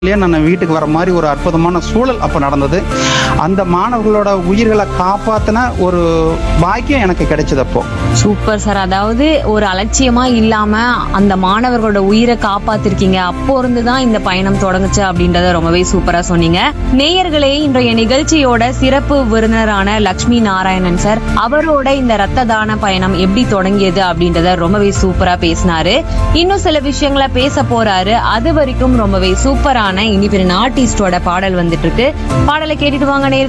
நான் வீட்டுக்கு வர மாதிரி ஒரு அற்புதமான சூழல் அப்போ நடந்தது. அந்த மாணவர்களோட உயிர்களை காப்பாற்றின ஒரு பாக்கியம் எனக்கு கிடைச்சது அப்போ. Super sir. அதாவது ஒரு அலட்சியமா இல்லாம அந்த மாணவர்களோட உயிரை காப்பாத்திருக்கீங்க. அப்போ இருந்துதான் இந்த பயணம் தொடங்குச்சு அப்படின்றத ரொம்பவே சூப்பரா சொன்னீங்க. நேயர்களே, இன்றைய நிகழ்ச்சியோட சிறப்பு விருந்தினரான லட்சுமி நாராயணன் சார், அவரோட இந்த ரத்த தான பயணம் எப்படி தொடங்கியது அப்படின்றத ரொம்பவே சூப்பரா பேசினாரு. இன்னும் சில விஷயங்களை பேச போறாரு. அது வரைக்கும் ரொம்பவே சூப்பரான இனி பெரிய ஆர்டிஸ்டோட பாடல் வந்துட்டு இருக்கு. பாடலை கேட்டுட்டு வாங்க நேயர்களே.